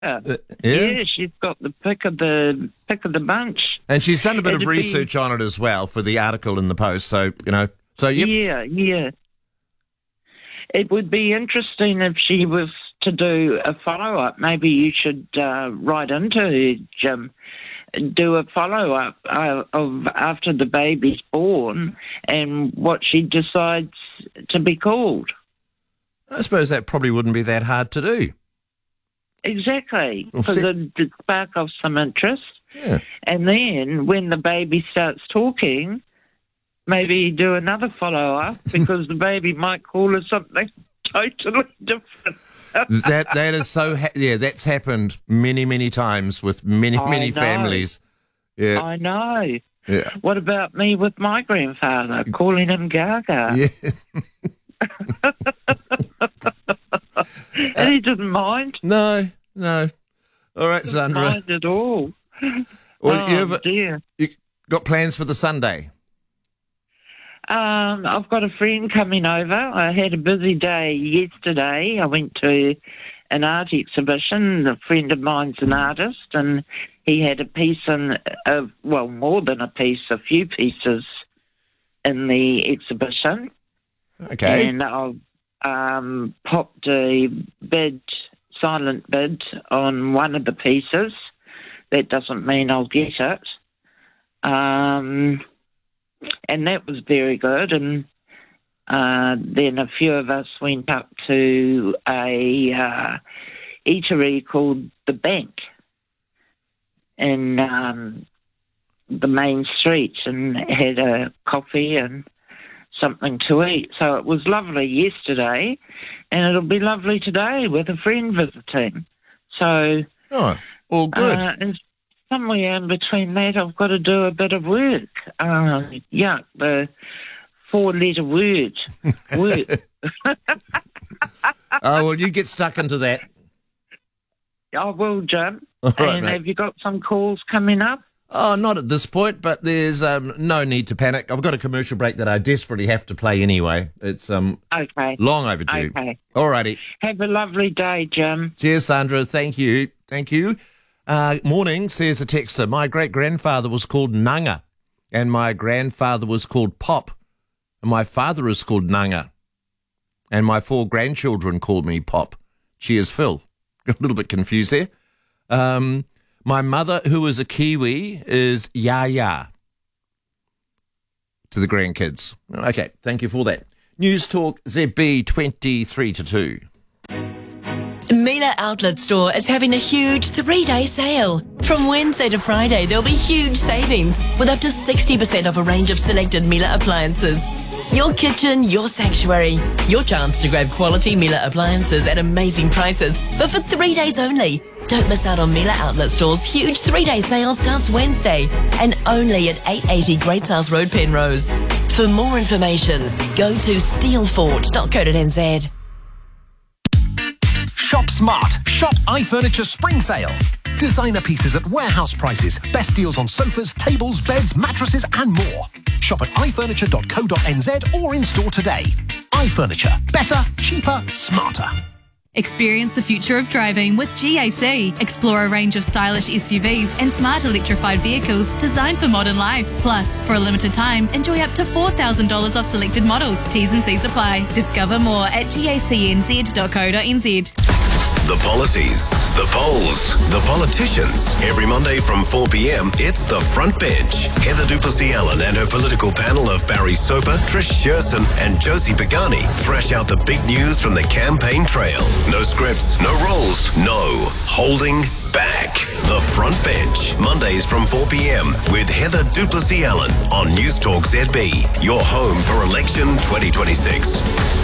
Yeah, she's got the pick of the bunch. And she's done a bit of research on it as well for the article in the Post. So, yep. Yeah. It would be interesting if she was to do a follow-up. Maybe you should write into her, Jim, do a follow-up of after the baby's born and what she decides to be called. I suppose that probably wouldn't be that hard to do. Exactly, because it'd spark off some interest. Yeah. And then when the baby starts talking, maybe do another follow-up because the baby might call her something totally different. that is so... that's happened many, many times with many families. Yeah. I know. Yeah. What about me with my grandfather, calling him Gaga? Yeah. And he didn't mind. No. All right, Sandra. Didn't mind at all. Well, dear. You got plans for the Sunday? I've got a friend coming over. I had a busy day yesterday. I went to an art exhibition. A friend of mine's an artist, and he had a piece more than a piece, a few pieces in the exhibition. Okay. And I've popped a silent bid on one of the pieces. That doesn't mean I'll get it. And that was very good. And then a few of us went up to a eatery called The Bank in the main street and had a coffee and something to eat. So it was lovely yesterday, and it'll be lovely today with a friend visiting. So, all good. And somewhere in between that, I've got to do a bit of work. The 4-letter word. Work. Oh, well, you get stuck into that. I will, Jim. All right, and mate. have you got some calls coming up? Oh, not at this point, but there's no need to panic. I've got a commercial break that I desperately have to play anyway. It's okay. long overdue. Okay. All righty. Have a lovely day, Jim. Cheers, Sandra. Thank you. Morning, says a texter. My great-grandfather was called Nanga, and my grandfather was called Pop, and my father is called Nanga, and my 4 grandchildren called me Pop. Cheers, Phil. A little bit confused there. My mother, who is a Kiwi, is Yaya to the grandkids. Okay, thank you for that. News Talk ZB 23 to 2. Mila Outlet Store is having a huge 3-day sale. From Wednesday to Friday, there'll be huge savings with up to 60% off a range of selected Mila appliances. Your kitchen, your sanctuary. Your chance to grab quality Mila appliances at amazing prices, but for 3 days only. Don't miss out on Mila Outlet Store's huge 3-day sale starts Wednesday and only at 880 Great South Road, Penrose. For more information, go to steelfort.co.nz. Shop smart. Shop iFurniture Spring Sale. Designer pieces at warehouse prices. Best deals on sofas, tables, beds, mattresses and more. Shop at ifurniture.co.nz or in store today. iFurniture. Better, cheaper, smarter. Experience the future of driving with GAC. Explore a range of stylish SUVs and smart electrified vehicles designed for modern life. Plus, for a limited time, enjoy up to $4,000 off selected models. T's and C's apply. Discover more at gacnz.co.nz. The policies, the polls, the politicians. Every Monday from 4 p.m, it's The Front Bench. Heather Duplessis-Allen and her political panel of Barry Soper, Trish Sherson and Josie Pagani thrash out the big news from the campaign trail. No scripts, no roles, no holding back. The Front Bench, Mondays from 4 p.m. with Heather Duplessis-Allen on News Talk ZB, your home for election 2026.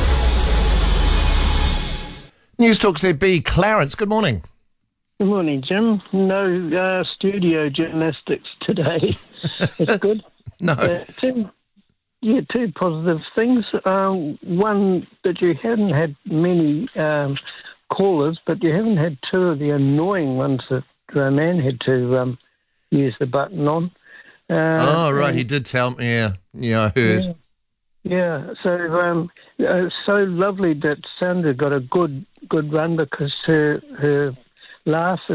News Talk ZB, Clarence, good morning. Good morning, Jim. No studio gymnastics today. It's good. No. Two positive things. One, that you hadn't had many callers, but you haven't had 2 of the annoying ones that Roman had to use the button on. Right, he did tell me. Yeah, I heard. Yeah, so it's so lovely that Sandra got a good run because her laugh